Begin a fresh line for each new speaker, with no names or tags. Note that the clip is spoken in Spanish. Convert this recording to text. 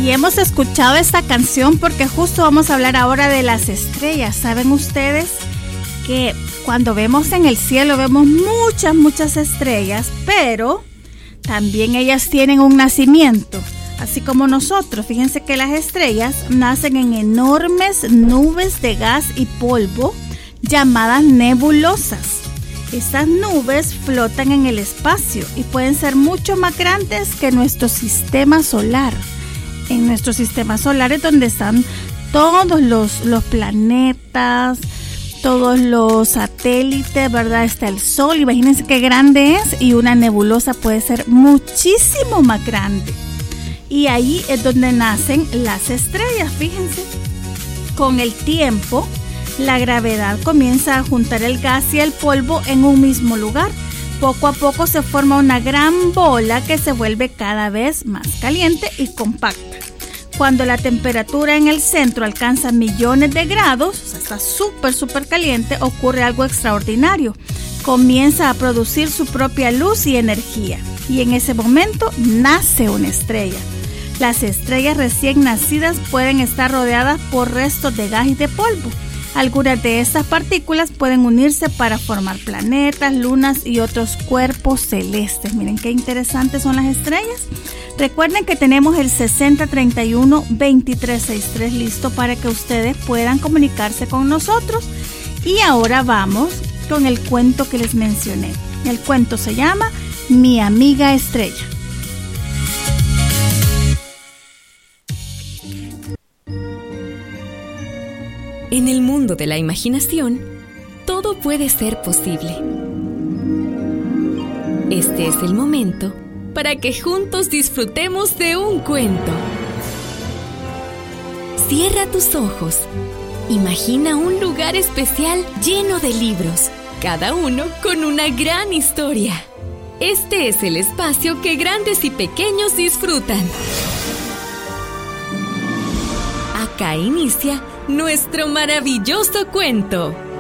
Y hemos escuchado esta canción porque justo vamos a hablar ahora de las estrellas. ¿Saben ustedes que cuando vemos en el cielo vemos muchas estrellas, pero también ellas tienen un nacimiento, así como nosotros? Fíjense que las estrellas nacen en enormes nubes de gas y polvo llamadas nebulosas. Estas nubes flotan en el espacio y pueden ser mucho más grandes que nuestro sistema solar. En nuestro sistema solar es donde están todos los planetas, todos los satélites, ¿verdad? Está el Sol, imagínense qué grande es, y una nebulosa puede ser muchísimo más grande. Y ahí es donde nacen las estrellas, fíjense. Con el tiempo, la gravedad comienza a juntar el gas y el polvo en un mismo lugar. Poco a poco se forma una gran bola que se vuelve cada vez más caliente y compacta. Cuando la temperatura en el centro alcanza millones de grados, o sea, está súper caliente, ocurre algo extraordinario. Comienza a producir su propia luz y energía. Y en ese momento nace una estrella. Las estrellas recién nacidas pueden estar rodeadas por restos de gas y de polvo. Algunas de estas partículas pueden unirse para formar planetas, lunas y otros cuerpos celestes. Miren qué interesantes son las estrellas. Recuerden que tenemos el 6031-2363 listo para que ustedes puedan comunicarse con nosotros. Y ahora vamos con el cuento que les mencioné. El cuento se llama Mi amiga estrella.
En el mundo de la imaginación, todo puede ser posible. Este es el momento para que juntos disfrutemos de un cuento. Cierra tus ojos. Imagina un lugar especial lleno de libros, cada uno con una gran historia. Este es el espacio que grandes y pequeños disfrutan. Acá inicia nuestro maravilloso cuento.